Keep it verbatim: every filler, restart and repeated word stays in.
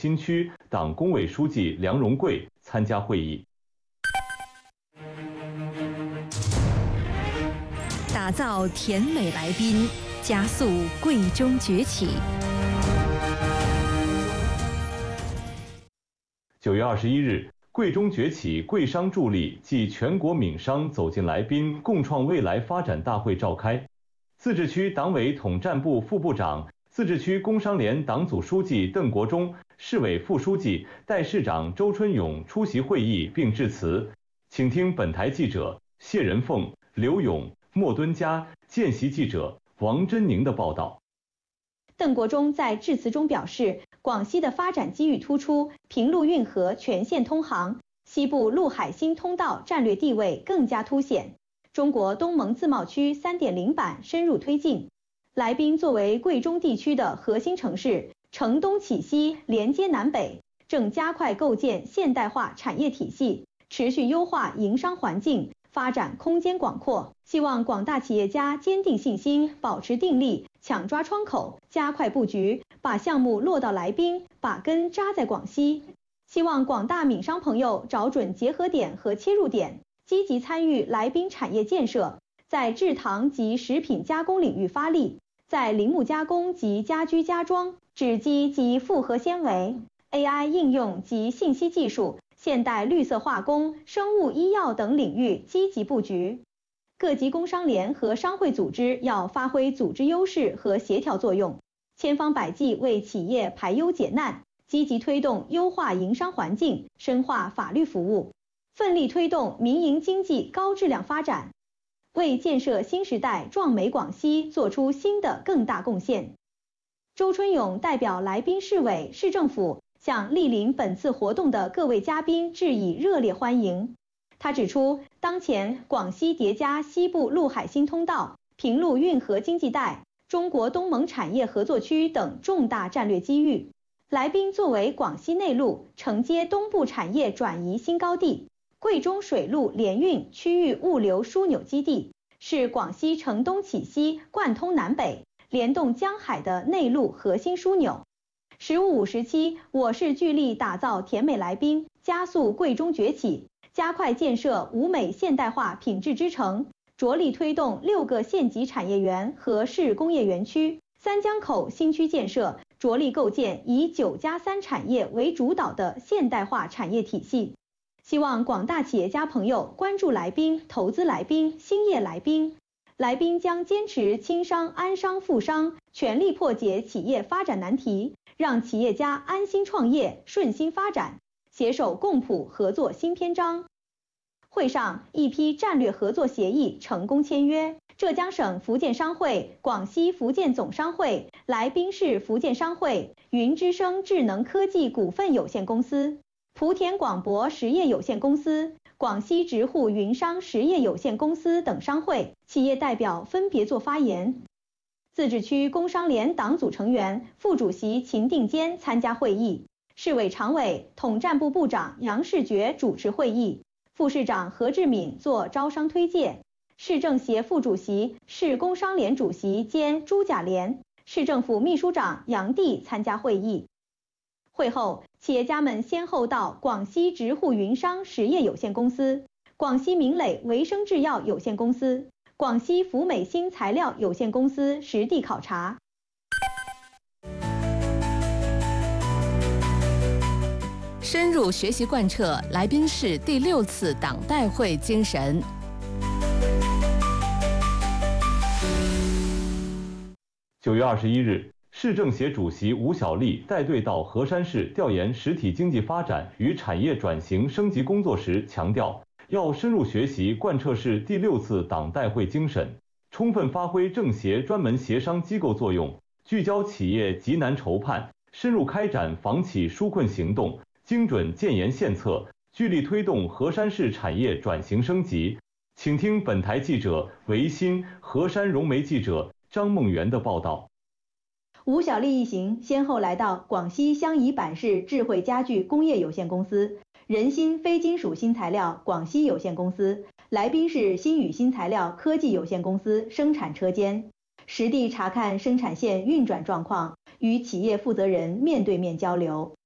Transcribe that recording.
新区党工委书记梁荣贵参加会议。 打造甜美来宾，加速贵中崛起。 九月二十一日，贵中崛起贵商助力暨全国闽商走进来宾共创未来发展大会召开。自治区党委统战部副部长、自治区工商联党组书记邓国忠、市委副书记、代市长周春勇出席会议并致辞。请听本台记者谢仁凤、刘勇、莫敦佳、见习记者王珍宁的报道。 邓国忠在致辞中表示，广西的发展机遇突出，平陆运河全线通航，西部陆海新通道战略地位更加凸显。中国东盟自贸区 三点零 版深入推进。来宾作为贵中地区的核心城市，承东启西，连接南北，正加快构建现代化产业体系，持续优化营商环境，发展空间广阔。希望广大企业家坚定信心，保持定力，抢抓窗口，加快布局，把项目落到来宾，把根扎在广西。希望广大闽商朋友找准结合点和切入点，积极参与来宾产业建设，在制糖及食品加工领域发力，在林木加工及家居家装、纸基及复合纤维、A I 应用及信息技术、现代绿色化工、生物医药等领域积极布局。各级工商联和商会组织要发挥组织优势和协调作用，千方百计为企业排忧解难，积极推动优化营商环境，深化法律服务，奋力推动民营经济高质量发展，为建设新时代壮美广西做出新的更大贡献。周春勇代表来宾市委、市政府向莅临本次活动的各位嘉宾致以热烈欢迎。他指出，当前广西叠加西部陆海新通道、平陆运河经济带、中国东盟产业合作区等重大战略机遇。来宾作为广西内陆承接东部产业转移新高地，贵中水陆联运区域物流枢纽基地，是广西承东启西、贯通南北、联动江海的内陆核心枢纽。十五五时期，我市聚力打造甜美来宾，加速贵中崛起，加快建设吴美现代化品质之城，着力推动六个县级产业园和市工业园区、三江口新区建设，着力构建以九加三产业为主导的现代化产业体系。希望广大企业家朋友关注来宾、投资来宾、兴业来宾。来宾将坚持轻商、安商、富商，全力破解企业发展难题，让企业家安心创业、顺心发展，携手共谱合作新篇章。会上，一批战略合作协议成功签约。浙江省福建商会、广西福建总商会、来宾市福建商会、云之声智能科技股份有限公司、莆田广博实业有限公司、广西直户云商实业有限公司等商会企业代表分别作发言。自治区工商联党组成员、副主席秦定坚参加会议，市委常委、统战部部长杨世觉主持会议，副市长何志敏做招商推介，市政协副主席、市工商联主席兼朱甲连、市政府秘书长杨帝参加会议。会后，企业家们先后到广西直户云商实业有限公司、广西明磊维生制药有限公司、广西福美新材料有限公司实地考察。 深入学习贯彻来宾市第六次党代会精神。 九月二十一日，市政协主席吴小莉带队到河山市调研实体经济发展与产业转型升级工作时强调，要深入学习贯彻市第六次党代会精神，充分发挥政协专门协商机构作用，聚焦企业急难筹判，深入开展房企纾困行动，精准建言献策，聚力推动河山市产业转型升级。请听本台记者维新、河山融媒记者张梦媛的报道。 吴小莉一行先后来到广西襄沂版市智慧家具工业有限公司、仁新非金属新材料广西有限公司、来宾市新宇新材料科技有限公司生产车间，实地查看生产线运转状况，与企业负责人面对面交流。